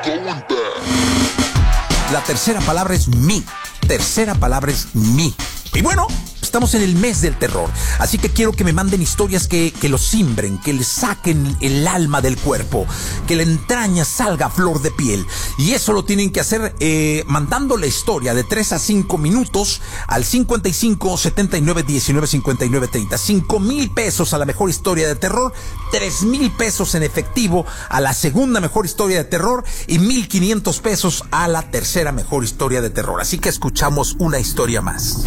La tercera palabra es mi. Tercera palabra es mi. Y bueno, estamos en el mes del terror, así que quiero que me manden historias que los simbren, que les saquen el alma del cuerpo, que la entraña salga a flor de piel. Y eso lo tienen que hacer mandando la historia de 3 a 5 minutos al 55 79 19 59 30. 5,000 pesos a la mejor historia de terror, 3,000 pesos en efectivo a la segunda mejor historia de terror y 1,500 pesos a la tercera mejor historia de terror. Así que escuchamos una historia más.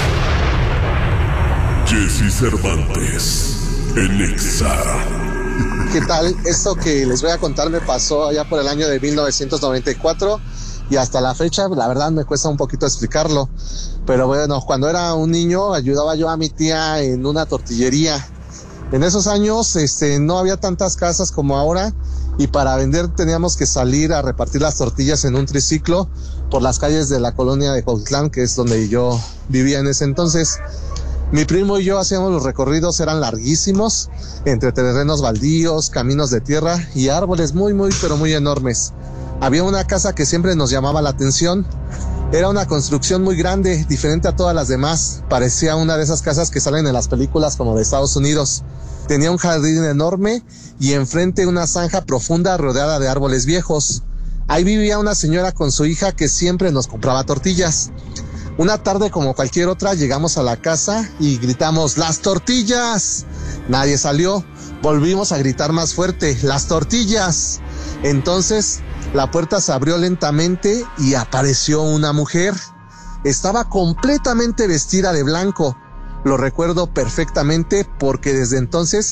Jesse Cervantes, en Exa. ¿Qué tal? Esto que les voy a contar me pasó allá por el año de 1994 y hasta la fecha, la verdad me cuesta un poquito explicarlo. Pero bueno, cuando era un niño ayudaba yo a mi tía en una tortillería. En esos años no había tantas casas como ahora y para vender teníamos que salir a repartir las tortillas en un triciclo por las calles de la colonia de Cuauhtlán, que es donde yo vivía en ese entonces. Mi primo y yo hacíamos los recorridos, eran larguísimos, entre terrenos baldíos, caminos de tierra y árboles muy, pero muy enormes. Había una casa que siempre nos llamaba la atención. Era una construcción muy grande, diferente a todas las demás. Parecía una de esas casas que salen en las películas como de Estados Unidos. Tenía un jardín enorme y enfrente una zanja profunda rodeada de árboles viejos. Ahí vivía una señora con su hija que siempre nos compraba tortillas. Una tarde como cualquier otra llegamos a la casa y gritamos ¡las tortillas! Nadie salió, volvimos a gritar más fuerte ¡las tortillas! Entonces la puerta se abrió lentamente y apareció una mujer. Estaba completamente vestida de blanco. Lo recuerdo perfectamente porque desde entonces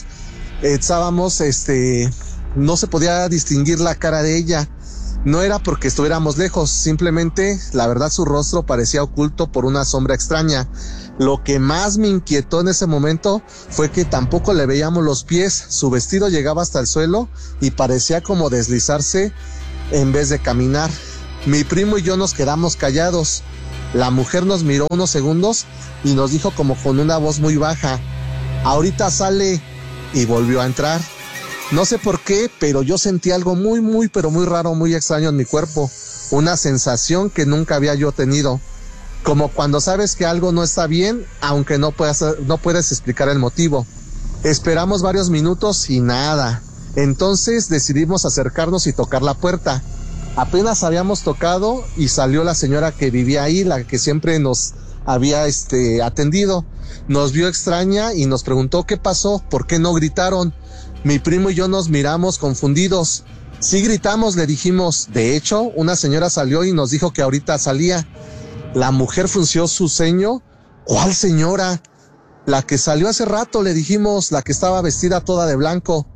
no se podía distinguir la cara de ella. No era porque estuviéramos lejos, simplemente, la verdad, su rostro parecía oculto por una sombra extraña. Lo que más me inquietó en ese momento fue que tampoco le veíamos los pies. Su vestido llegaba hasta el suelo y parecía como deslizarse en vez de caminar. Mi primo y yo nos quedamos callados. La mujer nos miró unos segundos y nos dijo como con una voz muy baja, «Ahorita sale», y volvió a entrar. No sé por qué, pero yo sentí algo muy, pero muy raro, muy extraño en mi cuerpo. Una sensación que nunca había yo tenido. Como cuando sabes que algo no está bien, aunque no puedes explicar el motivo. Esperamos varios minutos y nada. Entonces decidimos acercarnos y tocar la puerta. Apenas habíamos tocado y salió la señora que vivía ahí, la que siempre nos había atendido. Nos vio extraña y nos preguntó qué pasó, por qué no gritaron. Mi primo y yo nos miramos confundidos. Sí gritamos, le dijimos. De hecho, una señora salió y nos dijo que ahorita salía. La mujer frunció su ceño. ¿Cuál señora? La que salió hace rato, le dijimos, la que estaba vestida toda de blanco.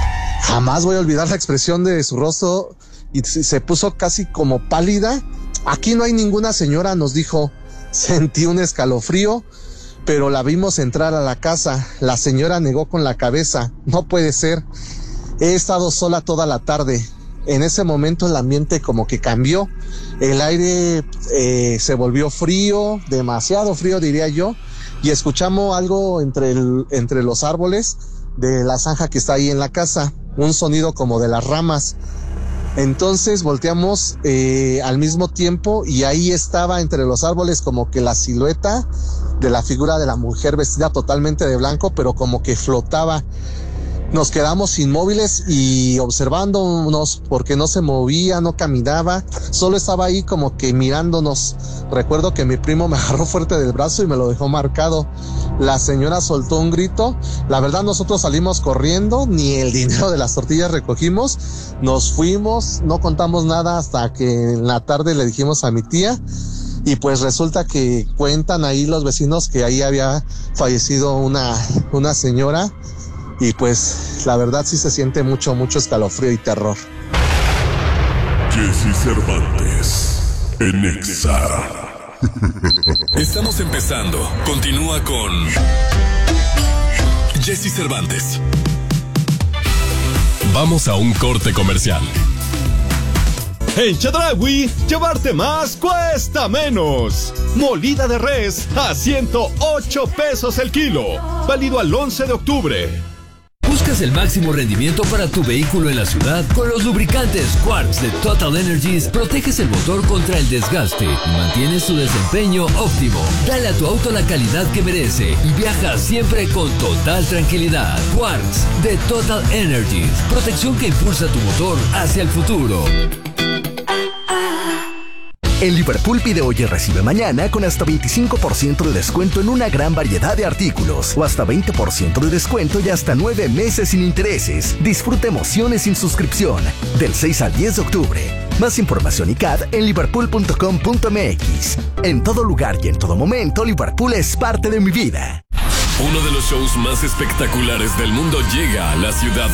Jamás voy a olvidar la expresión de su rostro y se puso casi como pálida. Aquí no hay ninguna señora, nos dijo. Sentí un escalofrío, pero la vimos entrar a la casa. La señora negó con la cabeza. No puede ser. He estado sola toda la tarde. En ese momento el ambiente como que cambió. El aire se volvió frío, demasiado frío diría yo, y escuchamos algo entre los árboles de la zanja que está ahí en la casa, un sonido como de las ramas. Entonces volteamos al mismo tiempo y ahí estaba entre los árboles como que la silueta de la figura de la mujer vestida totalmente de blanco, pero como que flotaba. Nos quedamos inmóviles y observándonos porque no se movía, no caminaba, solo estaba ahí como que mirándonos. Recuerdo que mi primo me agarró fuerte del brazo y me lo dejó marcado. La señora soltó un grito. La verdad nosotros salimos corriendo, ni el dinero de las tortillas recogimos. Nos fuimos, no contamos nada hasta que en la tarde le dijimos a mi tía. Y pues resulta que cuentan ahí los vecinos que ahí había fallecido una señora. Y pues la verdad sí se siente mucho escalofrío y terror. Jesse Cervantes, en Exa. Estamos empezando. Continúa con Jesse Cervantes. Vamos a un corte comercial. En Chedraui, llevarte más cuesta menos. Molida de res a 108 pesos el kilo. Válido al 11 de octubre. ¿Buscas el máximo rendimiento para tu vehículo en la ciudad? Con los lubricantes Quartz de Total Energies proteges el motor contra el desgaste y mantienes su desempeño óptimo. Dale a tu auto la calidad que merece y viaja siempre con total tranquilidad. Quartz de Total Energies, protección que impulsa tu motor hacia el futuro. En Liverpool pide hoy y recibe mañana con hasta 25% de descuento en una gran variedad de artículos o hasta 20% de descuento y hasta 9 meses sin intereses. Disfruta emociones sin suscripción del 6 al 10 de octubre. Más información y CAD en liverpool.com.mx. En todo lugar y en todo momento, Liverpool es parte de mi vida. Uno de los shows más espectaculares del mundo llega a la ciudad